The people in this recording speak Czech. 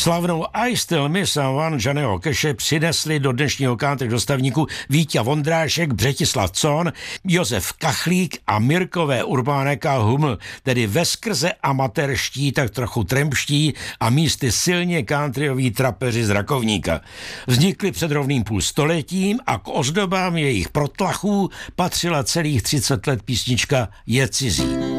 Slavnou I Still Miss One Johnnyho Cashe přinesli do dnešního country dostavníku Víťa Vondrášek, Břetislav Cohn, Josef Kachlík a Mirkové Urbánek a Huml, tedy veskrze amatérští, tak trochu trempští a místy silně countryoví trapeři z Rakovníka. Vznikli před rovným půlstoletím a k ozdobám jejich protlachů patřila celých 30 let písnička Je cizí.